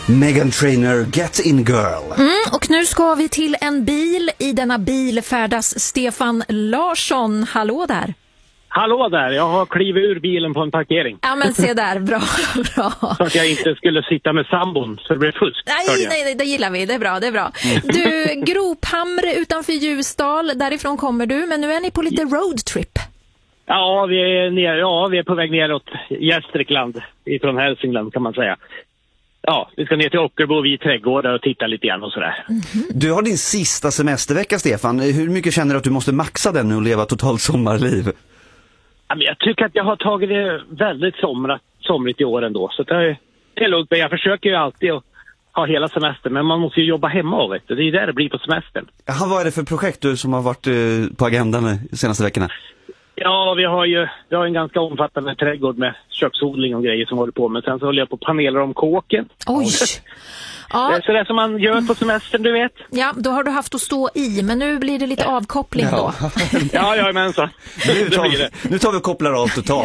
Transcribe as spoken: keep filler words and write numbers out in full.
Meghan Trainor, Get In Girl. Mm, och nu ska vi till en bil. I denna bil färdas Stefan Larsson. Hallå där. Hallå där, jag har klivit ur bilen på en parkering. Ja men se där, bra, bra. Så att jag inte skulle sitta med sambon, så det blev fusk. Nej, nej, nej, det gillar vi, det är bra, det är bra. Du, Grophamre utanför Ljusdal, därifrån kommer du, men nu är ni på lite roadtrip. Ja, vi är, ner, ja, vi är på väg neråt Gästrikland, ifrån Hälsingland kan man säga. Ja, vi ska ner till Ockelbo vid trädgårdar och titta lite grann och sådär. Mm-hmm. Du har din sista semestervecka, Stefan. Hur mycket känner du att du måste maxa den nu och leva totalt sommarliv? Jag tycker att jag har tagit det väldigt somrat, somrigt i år ändå. Så det är, det är lugnt. Men jag försöker ju alltid att ha hela semestern. Men man måste ju jobba hemma, vet du. Det är där det blir på semestern. Jaha, vad är det för projekt du som har varit eh, på agendan de senaste veckorna? Ja, vi har ju vi har en ganska omfattande trädgård med köksodling och grejer som håller på med. Sen så håller jag på paneler om kåken. Oj! Ja. Det är sådär som man gör på semestern, du vet. Ja, då har du haft att stå i, men nu blir det lite avkoppling då. Ja, ja, men så. Nu tar, nu tar vi och kopplar av totalt.